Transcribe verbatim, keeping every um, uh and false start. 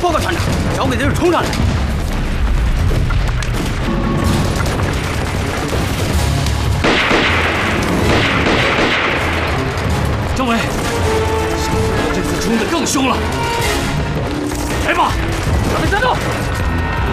报告船长，小鬼子又冲上来了。 政委，小鬼子这次冲得更凶了。来吧，准备战斗！